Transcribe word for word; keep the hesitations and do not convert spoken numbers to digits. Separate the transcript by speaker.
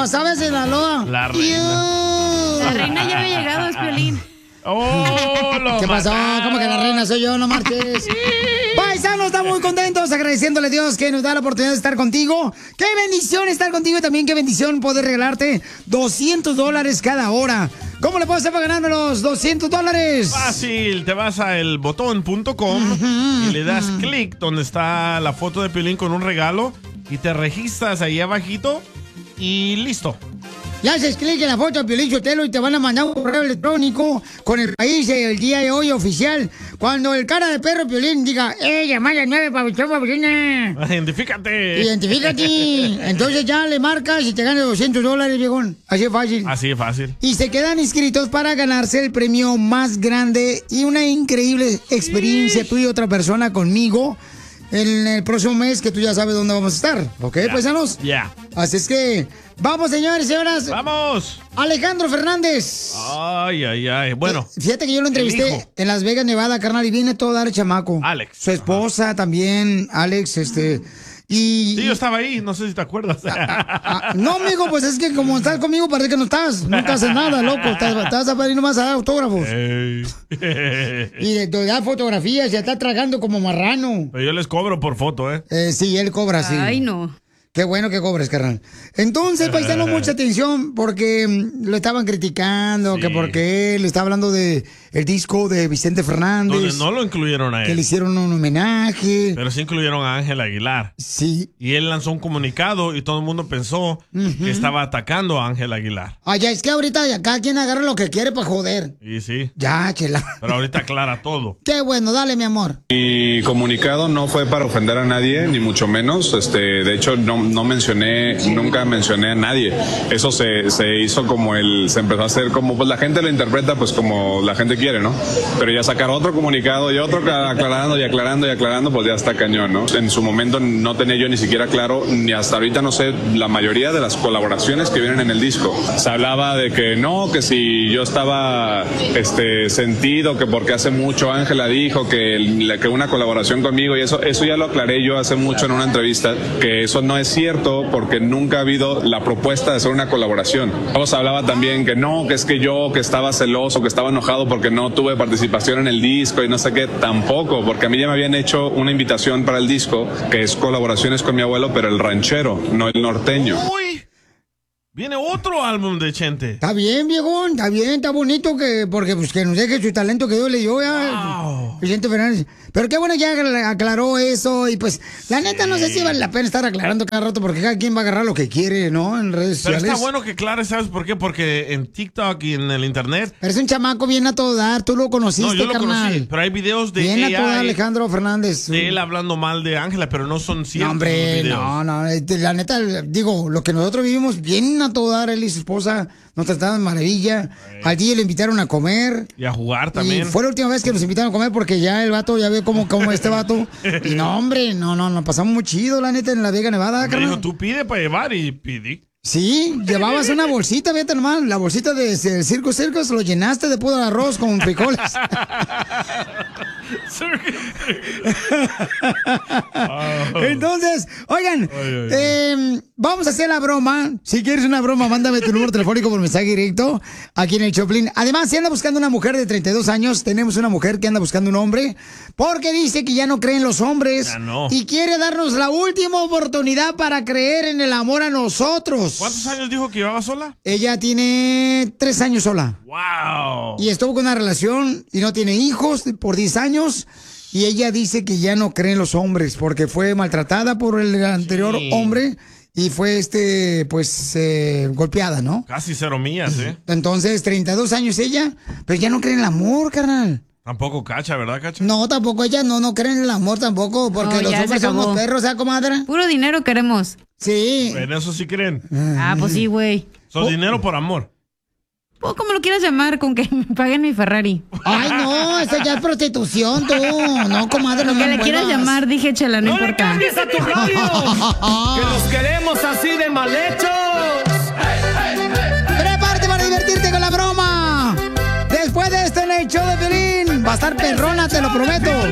Speaker 1: Guasave, Sinaloa.
Speaker 2: La reina.
Speaker 3: La reina ya había llegado, es Piolín.
Speaker 2: Oh, lo
Speaker 1: ¿Qué pasó?
Speaker 2: mataron.
Speaker 1: ¿Cómo que la reina soy yo? No marches. Paisanos, estamos muy contentos, agradeciéndole a Dios que nos da la oportunidad de estar contigo. Qué bendición estar contigo y también qué bendición poder regalarte doscientos dólares cada hora. ¿Cómo le puedo hacer para ganarme los doscientos dólares?
Speaker 2: Fácil, te vas a el botón punto com y le das clic donde está la foto de Piolín con un regalo y te registras ahí abajito y listo.
Speaker 1: Le haces clic en la foto de Piolín Sotelo y te van a mandar un correo electrónico con el país el día de hoy oficial. Cuando el cara de perro Piolín diga, ¡eh, llamada nueve, pabuchón, pabuchona!
Speaker 2: Identifícate.
Speaker 1: Identifícate. Entonces ya le marcas y te ganas doscientos dólares, viejón. Así es fácil.
Speaker 2: Así es fácil.
Speaker 1: Y se quedan inscritos para ganarse el premio más grande y una increíble experiencia tú y otra persona conmigo en el próximo mes, que tú ya sabes dónde vamos a estar. ¿Ok,
Speaker 2: Ya.
Speaker 1: paisanos?
Speaker 2: Ya.
Speaker 1: Así es que, vamos, señores y señoras.
Speaker 2: ¡Vamos!
Speaker 1: Alejandro Fernández.
Speaker 2: Ay, ay, ay. Bueno.
Speaker 1: Eh, Fíjate que yo lo
Speaker 2: el
Speaker 1: entrevisté
Speaker 2: hijo.
Speaker 1: en Las Vegas, Nevada, carnal, y viene todo a dar el chamaco.
Speaker 2: Alex.
Speaker 1: Su esposa también, Alex, este... Y,
Speaker 2: Sí, yo estaba ahí, no sé si te acuerdas.
Speaker 1: Ah, no, amigo, pues es que como estás conmigo parece que no estás. Nunca haces nada, loco. Estás, estás a ir nomás a dar autógrafos.
Speaker 2: Ey.
Speaker 1: Y de, de dar fotografías, se está tragando como marrano.
Speaker 2: Pero yo les cobro por foto, ¿eh?
Speaker 1: Eh, sí, él cobra, sí.
Speaker 3: Ay, no.
Speaker 1: Qué bueno que cobres, carnal. Entonces, paisano, mucha atención porque mm, lo estaban criticando,
Speaker 2: Sí.
Speaker 1: que porque él está hablando de el disco de Vicente Fernández.
Speaker 2: Donde no lo incluyeron a
Speaker 1: Que le
Speaker 2: él.
Speaker 1: hicieron un homenaje.
Speaker 2: Pero sí incluyeron a Ángel Aguilar.
Speaker 1: Sí.
Speaker 2: Y él lanzó un comunicado y todo el mundo pensó que estaba atacando a Ángel Aguilar.
Speaker 1: Ah, ya, es que ahorita ya cada quien agarra lo que quiere para joder.
Speaker 2: Y sí.
Speaker 1: Ya, chela.
Speaker 2: Pero ahorita aclara todo.
Speaker 1: Qué bueno, dale, mi amor.
Speaker 4: Mi comunicado no fue para ofender a nadie, ni mucho menos. Este, de hecho, no, no mencioné, nunca mencioné a nadie. Eso se, se hizo como el, se empezó a hacer como, pues la gente lo interpreta pues como la gente quiere, ¿no? Pero ya sacar otro comunicado y otro aclarando y aclarando y aclarando, pues ya está cañón, ¿no? En su momento no tenía yo ni siquiera claro, ni hasta ahorita no sé, la mayoría de las colaboraciones que vienen en el disco. Se hablaba de que no, que si yo estaba, este, sentido, que porque hace mucho Ángela dijo que, que una colaboración conmigo y eso, eso ya lo aclaré yo hace mucho en una entrevista, que eso no es cierto porque nunca ha habido la propuesta de hacer una colaboración. Luego se hablaba también que no, que es que yo que estaba celoso, que estaba enojado porque no tuve participación en el disco y no sé qué, tampoco, porque a mí ya me habían hecho una invitación para el disco, que es colaboraciones con mi abuelo, pero el ranchero, no el norteño.
Speaker 2: ¡Uy! Viene otro álbum de Chente.
Speaker 1: Está bien, viejón, está bien, está bonito que, porque pues que nos deje su talento que Dios le dio ya.
Speaker 2: Wow.
Speaker 1: Vicente Fernández. Pero qué bueno ya aclaró eso y pues, la neta no sé si vale la pena estar aclarando cada rato porque cada quien va a agarrar lo que quiere, ¿no? En redes
Speaker 2: Pero
Speaker 1: sociales.
Speaker 2: está bueno que aclares, ¿sabes por qué? Porque en TikTok y en el internet.
Speaker 1: Eres un chamaco bien a todo dar, tú lo conociste,
Speaker 2: No, yo lo
Speaker 1: carnal.
Speaker 2: conocí, pero hay videos de
Speaker 1: Bien a todo dar,
Speaker 2: A I
Speaker 1: Alejandro Fernández.
Speaker 2: de él hablando mal de Ángela, pero no son ciertos
Speaker 1: No, hombre,
Speaker 2: los videos.
Speaker 1: no, no, este, la neta, digo, lo que nosotros vivimos bien a todo dar, él y su esposa nos trataban de maravilla. Al día le invitaron a comer.
Speaker 2: Y a jugar también.
Speaker 1: Y fue la última vez que nos invitaron a comer porque ya el vato, ya ve cómo, cómo este vato. Y no, hombre, no, no, nos pasamos muy chido, la neta, en la Vega Nevada,
Speaker 2: Me
Speaker 1: carnal.
Speaker 2: dijo, tú pide para llevar y pidí.
Speaker 1: Sí, llevabas una bolsita, fíjate nomás, la bolsita de de Circo Circus, lo llenaste de puro arroz con frijoles. Entonces, oigan,
Speaker 2: Ay, ay, ay.
Speaker 1: eh, vamos a hacer la broma. Si quieres una broma, mándame tu número telefónico por mensaje directo aquí en el Choplin. Además, si anda buscando una mujer de treinta y dos años, tenemos una mujer que anda buscando un hombre porque dice que ya no cree en los hombres
Speaker 2: Ya no.
Speaker 1: y quiere darnos la última oportunidad para creer en el amor a nosotros.
Speaker 2: ¿Cuántos años dijo que llevaba sola?
Speaker 1: Ella tiene tres años sola.
Speaker 2: ¡Wow!
Speaker 1: Y estuvo con una relación y no tiene hijos por diez años. Y ella dice que ya no cree en los hombres porque fue maltratada por el anterior
Speaker 2: Sí.
Speaker 1: hombre y fue, este, pues, eh, golpeada, ¿no?
Speaker 2: Casi cero millas, ¿eh?
Speaker 1: Entonces, treinta y dos años ella, pero ya no cree en el amor, carnal.
Speaker 2: Tampoco cacha, ¿verdad, cacha?
Speaker 1: No, tampoco ella no, no cree en el amor tampoco porque
Speaker 3: No,
Speaker 1: los
Speaker 3: ya se
Speaker 1: hombres somos
Speaker 3: acabó.
Speaker 1: perros, ¿sabes, comadre?
Speaker 3: Puro dinero queremos.
Speaker 1: Sí.
Speaker 2: En eso sí creen.
Speaker 3: Ah, pues sí, güey.
Speaker 2: Son dinero por amor.
Speaker 3: O como lo quieras llamar, con que me paguen mi Ferrari.
Speaker 1: Ay, no, eso ya es prostitución, tú. No, comadre, no
Speaker 3: Lo que
Speaker 1: me
Speaker 3: le quieras
Speaker 1: muevas.
Speaker 3: llamar, dije, chela, no,
Speaker 5: ¡No le
Speaker 3: importa.
Speaker 5: cambies a tu radio! ¡Que los queremos así de mal hechos!
Speaker 1: Prepárate para divertirte con la broma. Después de esto en el show de Piolín, va a estar perrona, te lo prometo.